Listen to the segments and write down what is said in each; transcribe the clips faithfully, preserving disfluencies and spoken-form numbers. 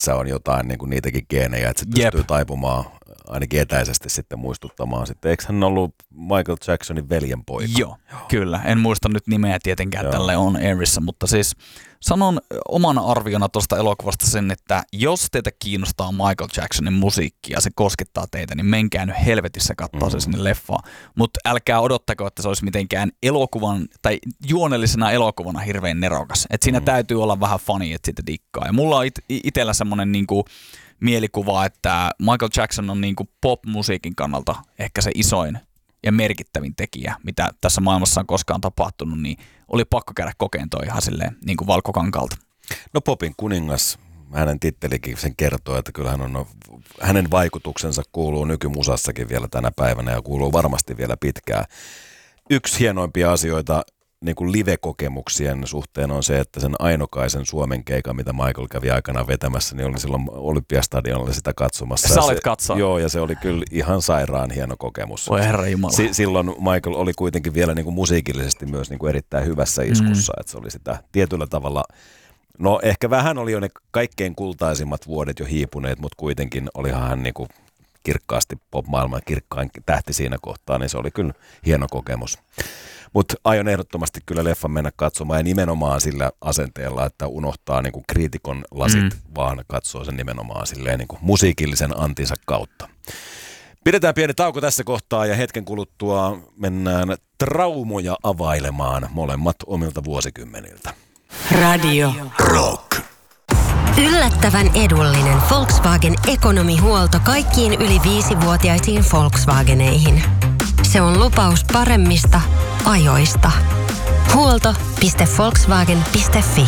se on jotain niin kuin niitäkin geenejä, että se pystyy Jep. taipumaan ainakin etäisesti sitten muistuttamaan. Sitten eikö hän ollut Michael Jacksonin veljenpoika? Joo, kyllä. En muista nyt nimeä tietenkään Joo. tälle on Airissä, mutta siis sanon oman arviona tuosta elokuvasta sen, että jos teitä kiinnostaa Michael Jacksonin musiikki ja se koskettaa teitä, niin menkää nyt helvetissä katsoa mm. se sinne leffaan. Mutta älkää odottako, että se olisi mitenkään elokuvan tai juonellisena elokuvana hirveän nerokas. Että siinä mm. täytyy olla vähän fani, että sitä dikkaa. Ja mulla on it- itsellä semmoinen niinku mielikuva, että Michael Jackson on niinku pop-musiikin kannalta ehkä se isoin ja merkittävin tekijä, mitä tässä maailmassa on koskaan tapahtunut, niin oli pakko käydä kokeen toi ihan silleen niin kuin valkokankalta. No popin kuningas, hänen tittelikin sen kertoo, että kyllähän on, hänen vaikutuksensa kuuluu nykymusassakin vielä tänä päivänä ja kuuluu varmasti vielä pitkään. Yksi hienoimpia asioita niin kuin live-kokemuksien suhteen on se, että sen ainokaisen Suomen keikan, mitä Michael kävi aikanaan vetämässä, niin oli silloin Olympiastadionilla sitä katsomassa. Sä olit katsoa? Joo, ja se oli kyllä ihan sairaan hieno kokemus. Voi herra jumala. S- silloin Michael oli kuitenkin vielä niin kuin musiikillisesti myös niin kuin erittäin hyvässä iskussa, mm. että se oli sitä tietyllä tavalla, no ehkä vähän oli jo ne kaikkein kultaisimmat vuodet jo hiipuneet, mutta kuitenkin olihan hän niin kuin kirkkaasti pop-maailman kirkkain tähti siinä kohtaa, niin se oli kyllä hieno kokemus. Mutta aion ehdottomasti kyllä leffan mennä katsomaan ja nimenomaan sillä asenteella, että unohtaa niinku kriitikon lasit, mm. vaan katsoo sen nimenomaan silleen niinku musiikillisen antinsa kautta. Pidetään pieni tauko tässä kohtaa ja hetken kuluttua mennään traumoja availemaan molemmat omilta vuosikymmeniltä. Radio Rock. Yllättävän edullinen Volkswagen ekonomihuolto kaikkiin yli viisivuotiaisiin Volkswageneihin. Se on lupaus paremmista ajoista. Huolto piste volkswagen piste fi.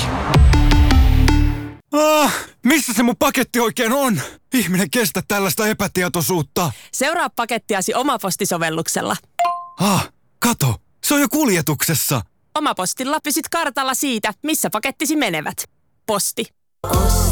Ah, missä se mun paketti oikein on? Ihminen kestä tällaista epätietoisuutta. Seuraa pakettiasi Omaposti-sovelluksella. Ah, kato, se on jo kuljetuksessa. Omapostilla pysyt kartalla siitä, missä pakettisi menevät. Posti.